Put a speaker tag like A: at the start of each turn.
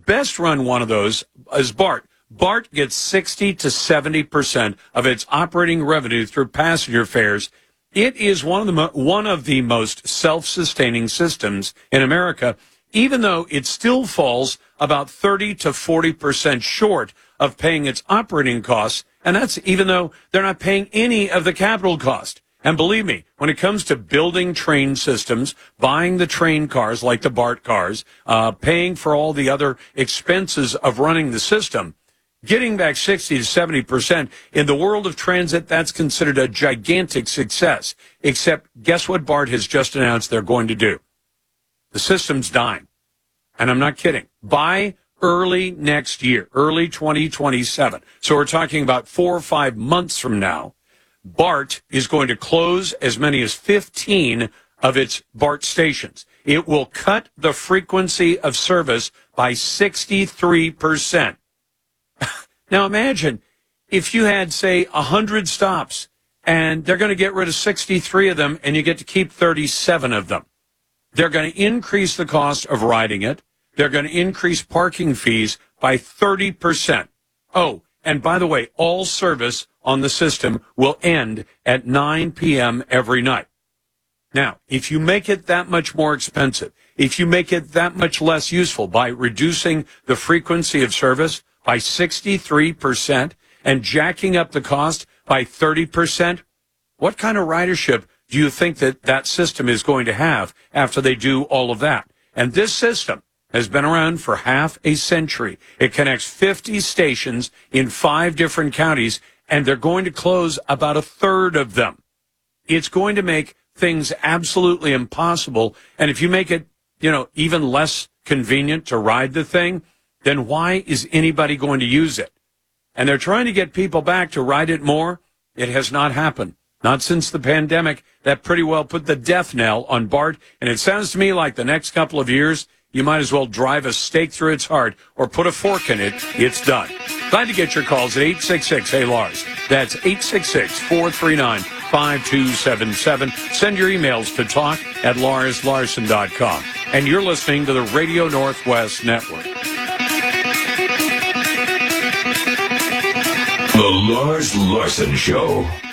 A: best run one of those is BART. BART gets 60 to 70% of its operating revenue through passenger fares. It is one of the most self-sustaining systems in America, even though it still falls about 30 to 40% short of paying its operating costs, and that's even though they're not paying any of the capital cost. And believe me, when it comes to building train systems, buying the train cars like the BART cars, paying for all the other expenses of running the system, getting back 60 to 70% in the world of transit, that's considered a gigantic success. Except, guess what BART has just announced they're going to do? The system's dying. And I'm not kidding. By early next year, early 2027. So we're talking about 4 or 5 months from now, BART is going to close as many as 15 of its BART stations. It will cut the frequency of service by 63%. Now imagine if you had, say, 100 stops, and they're going to get rid of 63 of them, and you get to keep 37 of them. They're going to increase the cost of riding it. They're going to increase parking fees by 30%. Oh, and by the way, all service on the system will end at 9 p.m. every night. Now, if you make it that much more expensive, if you make it that much less useful by reducing the frequency of service by 63% and jacking up the cost by 30%, what kind of ridership do you think that system is going to have after they do all of that? And this system has been around for half a century. It connects 50 stations in 5 different counties, and they're going to close about a third of them. It's going to make things absolutely impossible. And if you make it, even less convenient to ride the thing, then why is anybody going to use it? And they're trying to get people back to ride it more. It has not happened. Not since the pandemic. That pretty well put the death knell on BART. And it sounds to me like the next couple of years, you might as well drive a stake through its heart or put a fork in it. It's done. Glad to get your calls at 866-HEY-LARS. That's 866-439-5277. Send your emails to talk@LarsLarson.com. And you're listening to the Radio Northwest Network.
B: The Lars Larson Show.